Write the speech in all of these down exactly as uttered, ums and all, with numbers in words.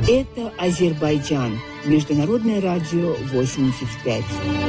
Это Азербайджан. Международное радио восемьдесят пять.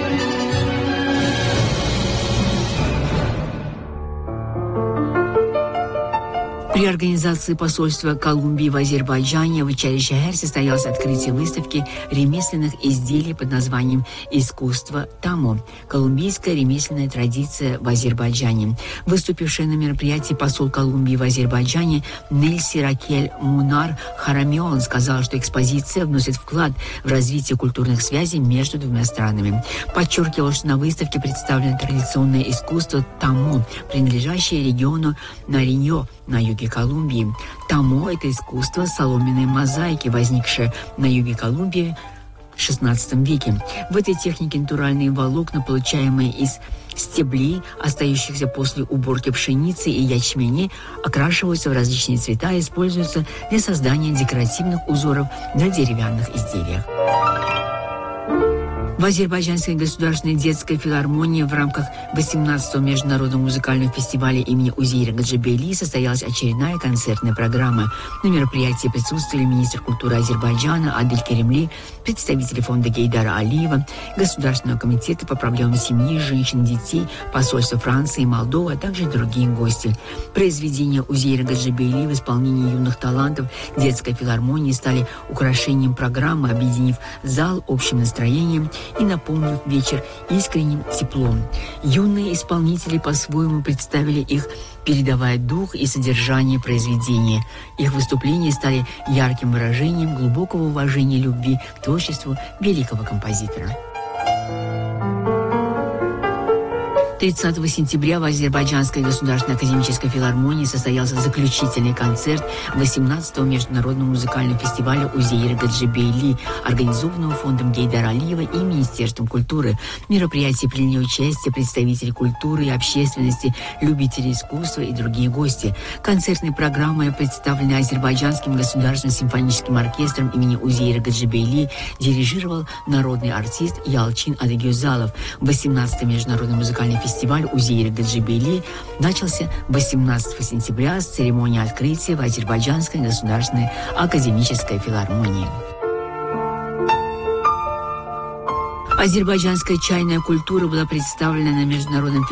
При организации посольства Колумбии в Азербайджане в Чарли-Шахер состоялось открытие выставки ремесленных изделий под названием «Искусство Тамо. Колумбийская ремесленная традиция в Азербайджане». Выступившая на мероприятии посол Колумбии в Азербайджане Нельси Ракель Мунар Харамион сказала, что экспозиция вносит вклад в развитие культурных связей между двумя странами. Подчеркивала, что на выставке представлено традиционное искусство Тамо, принадлежащее региону Нариньо на юге Колумбии. Тамо – это искусство соломенной мозаики, возникшее на юге Колумбии в шестнадцатом веке. В этой технике натуральные волокна, получаемые из стеблей, остающихся после уборки пшеницы и ячменя, окрашиваются в различные цвета и используются для создания декоративных узоров на деревянных изделиях. В Азербайджанской государственной детской филармонии в рамках восемнадцатого международного музыкального фестиваля имени Узейра Гаджибейли состоялась очередная концертная программа. На мероприятии присутствовали министр культуры Азербайджана Адель Керимли, представители фонда Гейдара Алиева, Государственного комитета по проблемам семьи, женщин и детей, посольства Франции и Молдовы, а также другие гости. Произведения Узейра Гаджибейли в исполнении юных талантов детской филармонии стали украшением программы, объединив зал общим настроением и наполнив вечер искренним теплом. Юные исполнители по-своему представили их, передавая дух и содержание произведения. Их выступления стали ярким выражением глубокого уважения и любви к творчеству великого композитора. тридцатого сентября в Азербайджанской государственной академической филармонии состоялся заключительный концерт восемнадцатого международного музыкального фестиваля Узейра Гаджибейли, организованного фондом Гейдара Алиева и Министерством культуры. В мероприятии приняли участие представители культуры и общественности, любители искусства и другие гости. Концертной программой, представленной Азербайджанским государственным симфоническим оркестром имени Узейра Гаджибейли, дирижировал народный артист Ялчин Адыгюзалов. восемнадцатый международный музыкальный фестиваль Фестиваль Узейра Гаджибейли начался восемнадцатого сентября с церемонии открытия в Азербайджанской государственной академической филармонии. Азербайджанская чайная культура была представлена на международном фестивале